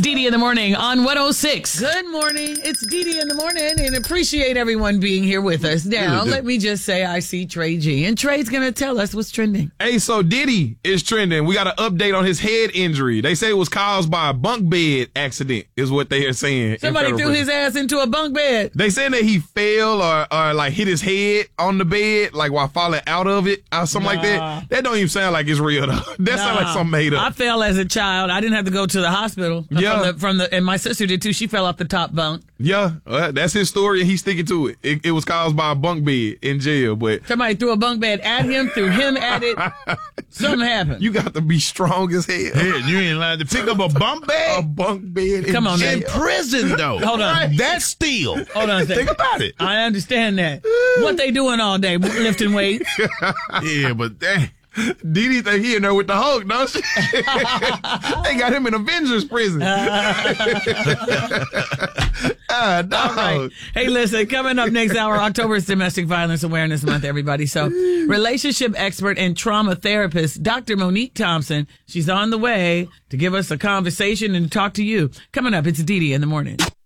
Dee Dee in the morning on 106. Good morning. It's Dee Dee in the morning, and appreciate everyone being here with us. Now, let me just say I see Trey G, and Trey's going to tell us what's trending. Hey, so Diddy is trending. We got an update on his head injury. They say it was caused by a bunk bed accident, is what they are saying. Somebody threw his ass into a bunk bed. They saying that he fell or like hit his head on the bed, like while falling out of it or something like that. That don't even sound like it's real though. That sounds like something made up. I fell as a child. I didn't have to go to the hospital. Yeah. And my sister did too. She fell off the top bunk. Yeah, that's his story, and he's sticking to it. It was caused by a bunk bed in jail, but somebody threw a bunk bed at him, threw him at it. Something happened. You got to be strong as hell. Yeah, you ain't allowed to pick up a bunk bed. A bunk bed. Come on, in man. prison though. Hold on. That's steal. Hold on a second. Think about it. I understand that. What they doing all day? Lifting weights? Yeah, but dang. Didi think he in there with the Hulk, don't she? They got him in Avengers prison. All right. Hey, listen, coming up next hour, October is Domestic Violence Awareness Month, everybody. So, relationship expert and trauma therapist, Dr. Monique Thompson, she's on the way to give us a conversation and talk to you. Coming up, it's Dee Dee in the morning.